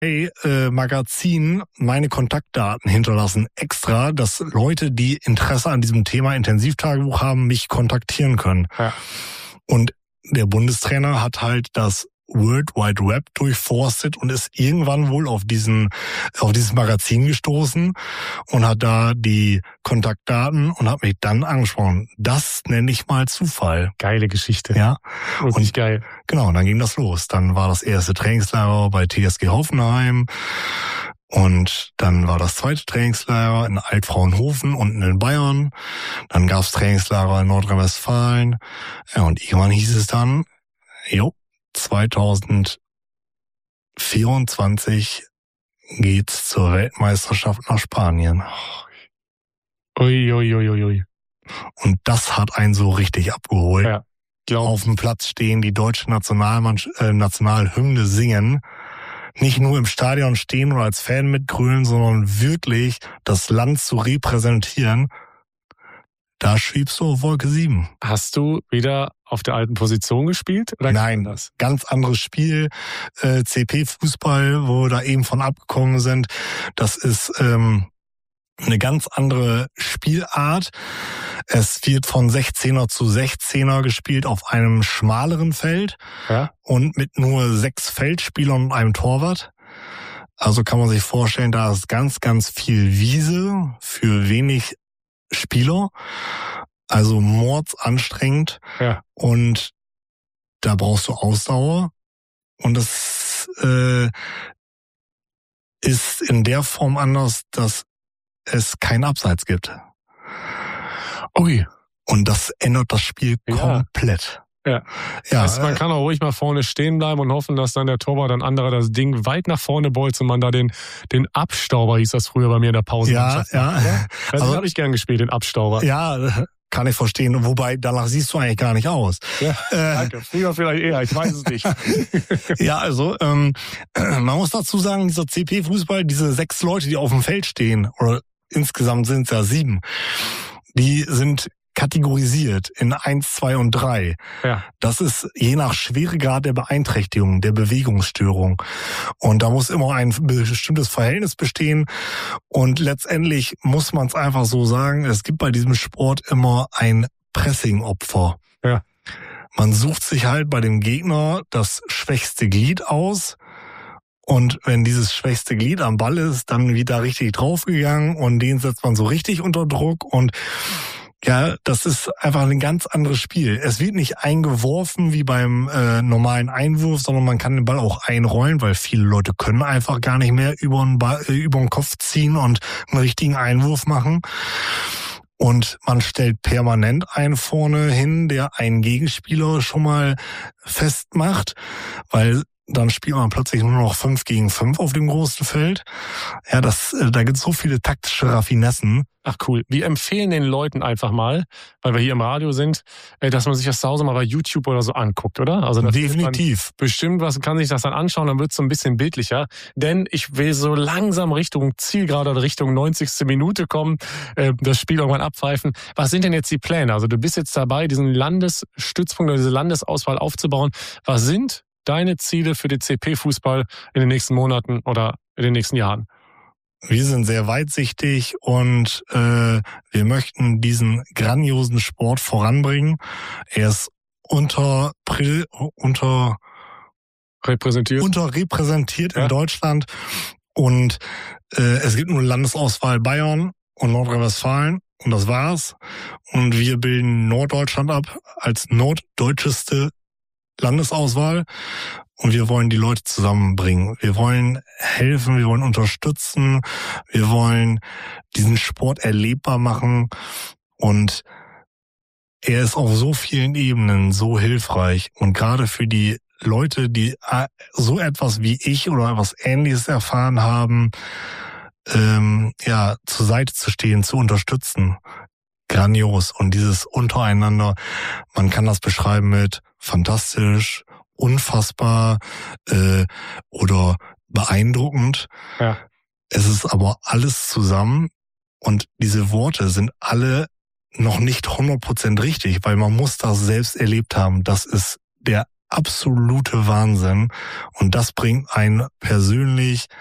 Magazin meine Kontaktdaten hinterlassen, extra, dass Leute, die Interesse an diesem Thema Intensivtagebuch haben, mich kontaktieren können. Ja. Und der Bundestrainer hat halt das World Wide Web durchforstet und ist irgendwann wohl auf dieses Magazin gestoßen und hat da die Kontaktdaten und hat mich dann angesprochen. Das nenne ich mal Zufall. Geile Geschichte. Ja. Und geil. Genau, dann ging das los. Dann war das erste Trainingslager bei TSG Hoffenheim. Und dann war das zweite Trainingslager in Altfraunhofen unten in Bayern. Dann gab's Trainingslager in Nordrhein-Westfalen. Ja, und irgendwann hieß es dann, 2024 geht's zur Weltmeisterschaft nach Spanien. Ui. Und das hat einen so richtig abgeholt. Ja, auf dem Platz stehen, die deutsche Nationalhymne singen. Nicht nur im Stadion stehen oder als Fan mitgrölen, sondern wirklich das Land zu repräsentieren. Da schwebst du auf Wolke 7. Hast du wieder auf der alten Position gespielt? Oder Nein, das ganz anderes Spiel. CP-Fußball, wo wir da eben von abgekommen sind. Das ist eine ganz andere Spielart. Es wird von 16er zu 16er gespielt auf einem schmaleren Feld und mit nur 6 Feldspielern und einem Torwart. Also kann man sich vorstellen, da ist ganz, ganz viel Wiese für wenig Spieler. Also mordsanstrengend. Ja. Und da brauchst du Ausdauer. Und das ist in der Form anders, dass es kein Abseits gibt. Ui. Und das ändert das Spiel komplett. Ja. Also man kann auch ruhig mal vorne stehen bleiben und hoffen, dass dann der Torwart, dann anderer das Ding weit nach vorne bolzt und man da den Abstauber, hieß das früher bei mir in der Pause. Ja. Also habe ich gern gespielt, den Abstauber. Ja, kann ich verstehen. Wobei, danach siehst du eigentlich gar nicht aus. Ja, danke. Früher vielleicht eher, ich weiß es nicht. Ja, also man muss dazu sagen, dieser CP-Fußball, diese 6 Leute, die auf dem Feld stehen, oder insgesamt sind es ja 7, die sind kategorisiert in 1, 2 und 3. Ja. Das ist je nach Schweregrad der Beeinträchtigung, der Bewegungsstörung. Und da muss immer ein bestimmtes Verhältnis bestehen. Und letztendlich muss man es einfach so sagen, es gibt bei diesem Sport immer ein Pressing-Opfer. Ja. Man sucht sich halt bei dem Gegner das schwächste Glied aus. Und wenn dieses schwächste Glied am Ball ist, dann wird da richtig draufgegangen und den setzt man so richtig unter Druck. Und ja, das ist einfach ein ganz anderes Spiel. Es wird nicht eingeworfen wie beim normalen Einwurf, sondern man kann den Ball auch einrollen, weil viele Leute können einfach gar nicht mehr über den Kopf ziehen und einen richtigen Einwurf machen. Und man stellt permanent einen vorne hin, der einen Gegenspieler schon mal festmacht, weil dann spielt man plötzlich nur noch 5 gegen 5 auf dem großen Feld. Ja, da gibt es so viele taktische Raffinessen. Ach cool. Wir empfehlen den Leuten einfach mal, weil wir hier im Radio sind, dass man sich das zu Hause mal bei YouTube oder so anguckt, oder? Also definitiv. Bestimmt kann sich das dann anschauen, dann wird es so ein bisschen bildlicher. Denn ich will so langsam Richtung Zielgerade oder Richtung 90. Minute kommen, das Spiel irgendwann abpfeifen. Was sind denn jetzt die Pläne? Also du bist jetzt dabei, diesen Landesstützpunkt oder diese Landesauswahl aufzubauen. Was sind deine Ziele für den CP-Fußball in den nächsten Monaten oder in den nächsten Jahren? Wir sind sehr weitsichtig und wir möchten diesen grandiosen Sport voranbringen. Er ist unterrepräsentiert in Deutschland und es gibt nur Landesauswahl Bayern und Nordrhein-Westfalen und das war's. Und wir bilden Norddeutschland ab als norddeutscheste Landesauswahl und wir wollen die Leute zusammenbringen. Wir wollen helfen, wir wollen unterstützen, wir wollen diesen Sport erlebbar machen und er ist auf so vielen Ebenen so hilfreich und gerade für die Leute, die so etwas wie ich oder etwas Ähnliches erfahren haben, zur Seite zu stehen, zu unterstützen. Grandios. Und dieses untereinander, man kann das beschreiben mit fantastisch, unfassbar oder beeindruckend. Ja. Es ist aber alles zusammen und diese Worte sind alle noch nicht 100% richtig, weil man muss das selbst erlebt haben. Das ist der absolute Wahnsinn. Und das bringt einen persönlich